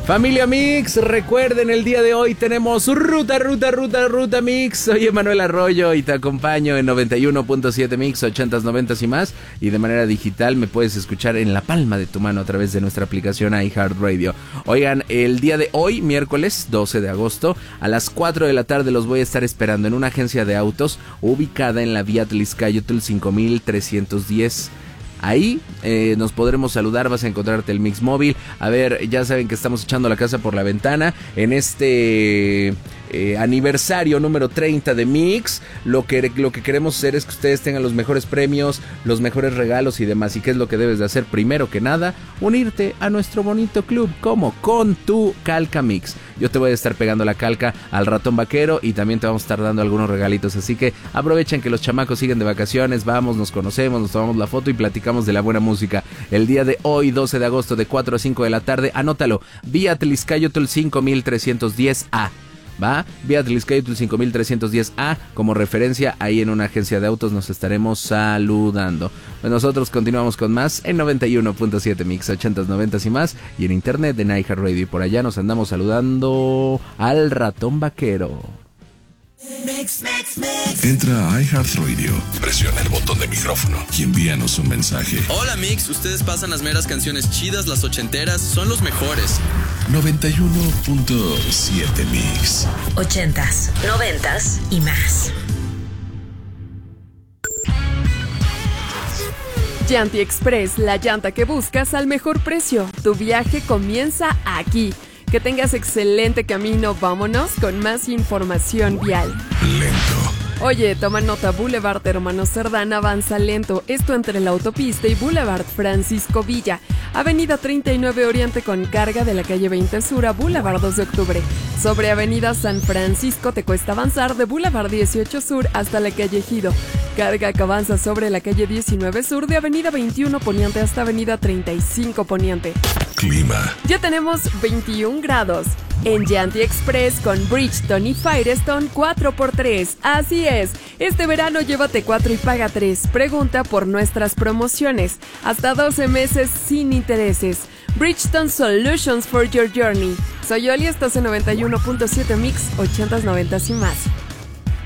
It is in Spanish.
Familia Mix, recuerden, el día de hoy tenemos Ruta Mix. Soy Emanuel Arroyo y te acompaño en 91.7 Mix, 80s, 90s y más. Y de manera digital me puedes escuchar en la palma de tu mano a través de nuestra aplicación iHeartRadio. Oigan, el día de hoy, miércoles 12 de agosto, a las 4 de la tarde los voy a estar esperando en una agencia de autos ubicada en la vía Tlixcayotl 5310. Ahí nos podremos saludar, vas a encontrarte el Mix móvil. A ver, ya saben que estamos echando la casa por la ventana en este aniversario número 30 de Mix. Lo que queremos hacer es que ustedes tengan los mejores premios, los mejores regalos y demás. ¿Y qué es lo que debes de hacer? Primero que nada, unirte a nuestro bonito club. ¿Cómo? Con tu calca Mix. Yo te voy a estar pegando la calca al ratón vaquero y también te vamos a estar dando algunos regalitos. Así que aprovechen que los chamacos siguen de vacaciones. Vamos, nos conocemos, nos tomamos la foto y platicamos de la buena música. El día de hoy, 12 de agosto, de 4 a 5 de la tarde, anótalo, vía Tlixcayotl 5310A. ¿Va? Vía Tlixcayotl 5310A como referencia. Ahí en una agencia de autos nos estaremos saludando. Pues nosotros continuamos con más en 91.7 Mix, 80s, 90s y más. Y en internet en iHeartRadio. Y por allá nos andamos saludando al ratón vaquero. Entra a iHeartRadio, presiona el botón de micrófono y envíanos un mensaje. Hola Mix, ustedes pasan las meras canciones chidas, las ochenteras, son los mejores. 91.7 Mix, 80s, 90s y más. Llanti Express, la llanta que buscas al mejor precio. Tu viaje comienza aquí. Que tengas excelente camino, vámonos con más información vial. Lento. Oye, toma nota, Boulevard Hermano Cerdán avanza lento, esto entre la autopista y Boulevard Francisco Villa. Avenida 39 Oriente con carga de la calle 20 Sur a Boulevard 2 de Octubre. Sobre Avenida San Francisco te cuesta avanzar de Boulevard 18 Sur hasta la calle Ejido. Carga que avanza sobre la calle 19 Sur de Avenida 21 Poniente hasta Avenida 35 Poniente. Clima. Ya tenemos 21 grados. En Llanti Express con Bridgestone y Firestone 4x3. Así es, este verano llévate 4 y paga 3. Pregunta por nuestras promociones. Hasta 12 meses sin intereses. Bridgestone Solutions for your journey. Soy Oli, estás en 91.7 Mix, 80s, 90s y más.